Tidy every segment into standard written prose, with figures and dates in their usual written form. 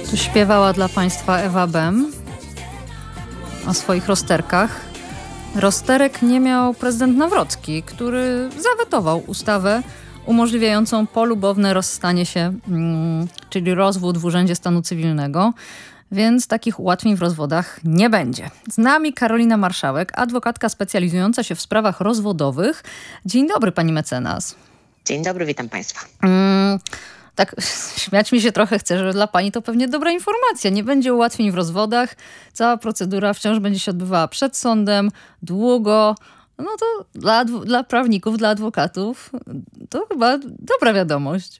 Tu śpiewała dla Państwa Ewa Bem o swoich rozterkach. Rozterek nie miał prezydent Nawrocki, który zawetował ustawę umożliwiającą polubowne rozstanie się, czyli rozwód w Urzędzie Stanu Cywilnego. Więc takich ułatwień w rozwodach nie będzie. Z nami Karolina Marszałek, adwokatka specjalizująca się w sprawach rozwodowych. Dzień dobry, pani mecenas. Dzień dobry, witam Państwa. Tak śmiać mi się trochę chce, że dla pani to pewnie dobra informacja. Nie będzie ułatwień w rozwodach. Cała procedura wciąż będzie się odbywała przed sądem, długo. No to dla prawników, dla adwokatów to chyba dobra wiadomość.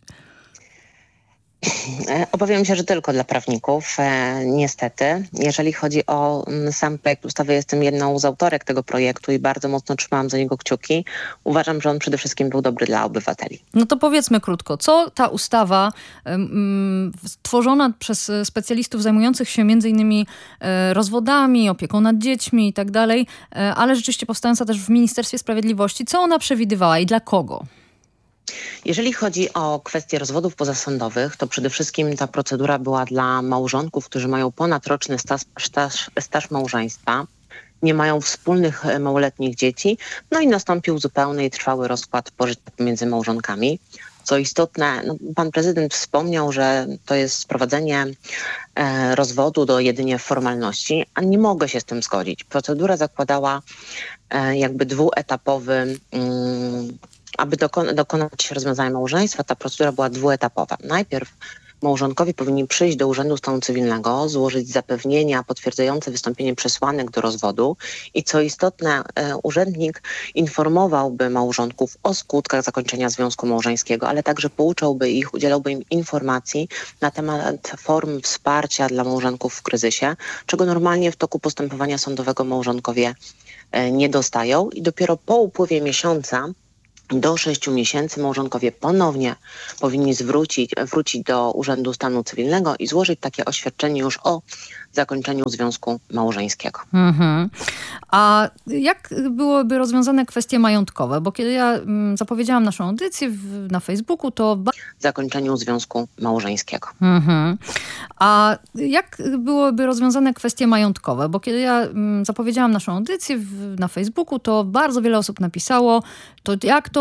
Obawiam się, że tylko dla prawników, niestety. Jeżeli chodzi o sam projekt ustawy, jestem jedną z autorek tego projektu i bardzo mocno trzymałam za niego kciuki. Uważam, że on przede wszystkim był dobry dla obywateli. No to powiedzmy krótko, co ta ustawa tworzona przez specjalistów zajmujących się między innymi rozwodami, opieką nad dziećmi i tak dalej, ale rzeczywiście powstająca też w Ministerstwie Sprawiedliwości, co ona przewidywała i dla kogo? Jeżeli chodzi o kwestie rozwodów pozasądowych, to przede wszystkim ta procedura była dla małżonków, którzy mają ponadroczny staż małżeństwa, nie mają wspólnych małoletnich dzieci, no i nastąpił zupełny i trwały rozkład pożycia pomiędzy małżonkami. Co istotne, pan prezydent wspomniał, że to jest sprowadzenie rozwodu do jedynie formalności, a nie mogę się z tym zgodzić. Procedura zakładała jakby dwuetapowy aby dokonać rozwiązania małżeństwa, ta procedura była dwuetapowa. Najpierw małżonkowie powinni przyjść do Urzędu Stanu Cywilnego, złożyć zapewnienia potwierdzające wystąpienie przesłanek do rozwodu i co istotne, urzędnik informowałby małżonków o skutkach zakończenia związku małżeńskiego, ale także pouczałby ich, udzielałby im informacji na temat form wsparcia dla małżonków w kryzysie, czego normalnie w toku postępowania sądowego małżonkowie nie dostają i dopiero po upływie miesiąca do 6 miesięcy małżonkowie ponownie powinni wrócić do Urzędu Stanu Cywilnego i złożyć takie oświadczenie już o zakończeniu związku małżeńskiego. A jak byłyby rozwiązane kwestie majątkowe? Bo kiedy ja zapowiedziałam naszą audycję na Facebooku, to... Zakończeniu związku małżeńskiego. A jak byłyby rozwiązane kwestie majątkowe? Bo kiedy ja zapowiedziałam naszą audycję na Facebooku, to bardzo wiele osób napisało, to jak